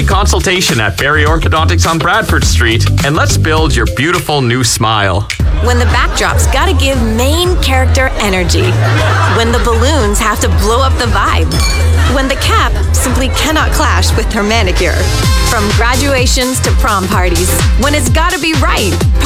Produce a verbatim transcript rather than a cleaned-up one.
free consultation at Barry Orthodontics on Bradford Street, and let's build your beautiful new smile. When the backdrop's gotta give main character energy. When the balloons have to blow up the vibe. When the cap simply cannot clash with her manicure. From graduations to prom parties, when it's gotta be right.